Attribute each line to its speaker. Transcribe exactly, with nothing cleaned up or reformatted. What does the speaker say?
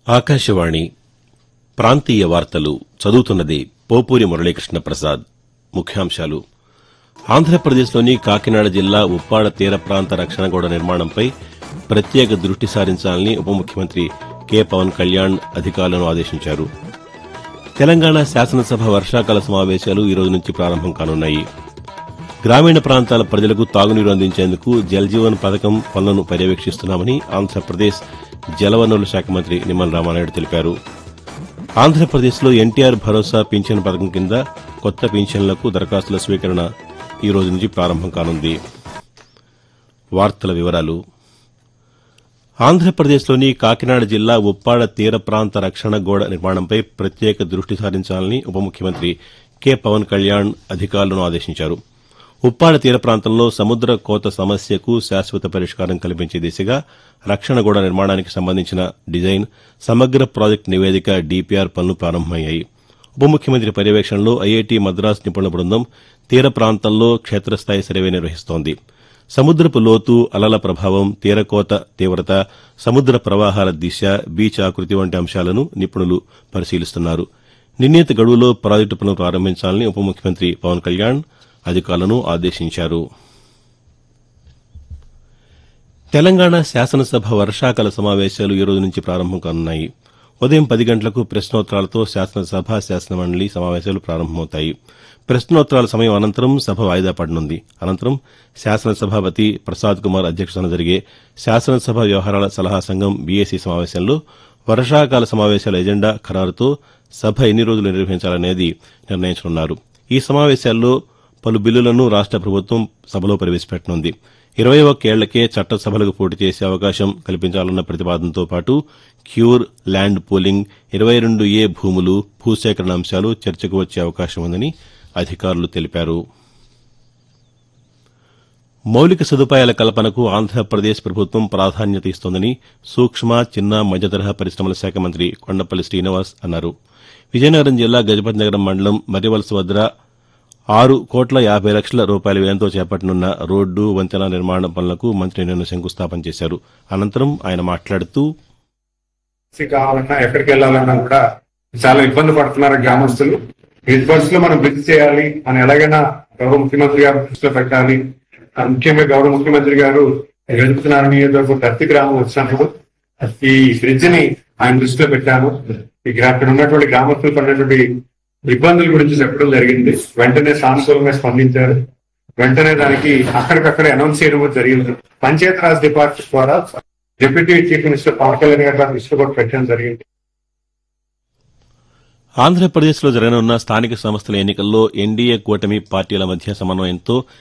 Speaker 1: ఆకాశవాణి ప్రాంతీయ వార్తలు చదువుతున్నది పోపూరి మురళీకృష్ణ ప్రసాద్. ముఖ్యాంశాలు. ఆంధ్రప్రదేశ్లోని కాకినాడ జిల్లా ఉప్పాడ తీర ప్రాంత రక్షణ గోడ నిర్మాణంపై ప్రత్యేక దృష్టి సారించాలని ఉప ముఖ్యమంత్రి కె పవన్ కళ్యాణ్ అధికారులను ఆదేశించారు. తెలంగాణ శాసనసభ వర్షాకాల సమావేశాలు ఈ రోజు నుంచి ప్రారంభం కానున్నాయి. గ్రామీణ ప్రాంతాల ప్రజలకు తాగునీరు అందించేందుకు జల్జీవన్ పథకం పనులను పర్యవేక్షిస్తున్నామని ఆంధ్రప్రదేశ్ జలవనరుల శాఖ మంత్రి నిమ్మల రామానాయుడు తెలిపారు. ఆంధ్రప్రదేశ్లో ఎన్టీఆర్ భరోసా పింఛన్ పథకం కింద కొత్త పింఛన్లకు దరఖాస్తుల స్వీకరణ ఈ రోజు నుంచి ప్రారంభం కానుంది. వార్తల వివరాలు. ఆంధ్రప్రదేశ్లోని కాకినాడ జిల్లా ఉప్పాడ తీర ప్రాంత రక్షణ గోడ నిర్మాణంపై ప్రత్యేక దృష్టి సారించాలని ఉప ముఖ్యమంత్రి కె పవన్ కళ్యాణ్ అధికారులను ఆదేశించారు. ఉప్పాడ తీర ప్రాంతంలో సముద్ర కోత సమస్యకు శాశ్వత పరిష్కారం కల్పించే దిశగా రక్షణ గోడ నిర్మాణానికి సంబంధించిన డిజైన్ సమగ్ర ప్రాజెక్టు నివేదిక డీపీఆర్ పనులు ప్రారంభమయ్యాయి. ఉప ముఖ్యమంత్రి పర్యవేక్షణలో ఐఐటీ మద్రాస్ నిపుణుల బృందం తీర ప్రాంతంలో క్షేత్రస్థాయి సర్వే నిర్వహిస్తోంది. సముద్రపు లోతు, అలల ప్రభావం, తీరకోత తీవ్రత, సముద్ర ప్రవాహాల దిశ, బీచ్ ఆకృతి వంటి అంశాలను నిపుణులు పరిశీలిస్తున్నారు. నిర్ణీత గడువులో ప్రాజెక్టు పనులు ప్రారంభించాలని ఉప ముఖ్యమంత్రి పవన్ కళ్యాణ్ అధికారులను ఆదేశించారు. తెలంగాణ శాసనసభ వర్షాకాల సమావేశాలు ఈ రోజు నుంచి ప్రారంభం కానున్నాయి. ఉదయం పది గంటలకు ప్రశ్నోత్తరాలతో శాసనసభ శాసనమండలి సమావేశాలు ప్రారంభమవుతాయి. ప్రశ్నోత్తరాల సమయం అనంతరం సభ వాయిదా పడనుంది. అనంతరం శాసనసభాపతి ప్రసాద్ కుమార్ అధ్యక్షతన జరిగే శాసనసభ వ్యవహారాల సలహా సంఘం బీఏసీ సమావేశంలో వర్షాకాల సమావేశాల ఎజెండా ఖరారుతో సభ ఎన్ని రోజులు నిర్వహించాలనేది నిర్ణయించనున్నారు. ఈ సమావేశాల్లో పలు బిల్లులను రాష్ట ప్రభుత్వం సభలో ప్రవేశపెట్టనుంది. ఇరవై ఒక్కేళ్లకే చట్టసభలకు పోటీ చేసే అవకాశం కల్పించాలన్న ప్రతిపాదనతో పాటు క్యూర్, ల్యాండ్ పూలింగ్, ఇరవై రెండు ఏ భూములు, భూసేకరణ అంశాలు చర్చకు వచ్చే అవకాశం ఉందని అధికారులు తెలిపారు. మౌలిక సదుపాయాల కల్పనకు ఆంధ్రప్రదేశ్ ప్రభుత్వం ప్రాధాన్యత ఇస్తోందని సూక్ష్మ, చిన్న, మధ్యతరహా పరిశ్రమల శాఖ మంత్రి కొండపల్లి శ్రీనివాస్ అన్నారు. విజయనగరం జిల్లా గజపతి నగరం మండలం మర్రివలస వద్ద ఆరు కోట్ల యాభై లక్షల రూపాయల వ్యయంతో చేపట్టనున్న రోడ్డు, వంతెన నిర్మాణ పనులకు మంత్రి నిన్న శంకుస్థాపన చేశారు. అనంతరం ఆయన మాట్లాడుతూ
Speaker 2: కావాలన్నా ఎక్కడికి వెళ్లాలన్నా కూడా చాలా ఇబ్బంది పడుతున్నారు గ్రామస్తులు. ఈ పరిస్థితుల్లో మనం బ్రిడ్జ్ చేయాలి అని ఎలాగైనా గౌరవ ముఖ్యమంత్రి గారు దృష్టిలో పెట్టాలి. ముఖ్యంగా గౌరవ ముఖ్యమంత్రి గారు గెలుపుతున్నారు నియోజకవర్గం దత్తి గ్రామం వచ్చినప్పుడు ఈ బ్రిడ్జ్ ని ఆయన దృష్టిలో పెట్టాను. ఇక్కడ ఉన్నటువంటి గ్రామస్తులు పడినటువంటి ఇబ్బందుల గురించి చెప్పడం జరిగింది. వెంటనే సానుకూలంగా స్పందించారు. వెంటనే దానికి అక్కడికక్కడ అనౌన్స్ చేయడం జరిగింది. పంచాయతీరాజ్ డిపార్ట్మెంట్ ద్వారా deputy chief minister Pawan Kalyan గారు దృష్టిలో కూడా పెట్టడం జరిగింది.
Speaker 1: ఆంధ్రప్రదేశ్లో జరగనున్న స్థానిక సంస్థల ఎన్నికల్లో ఎన్డీఏ కూటమి పార్టీల మధ్య సమన్వయంతో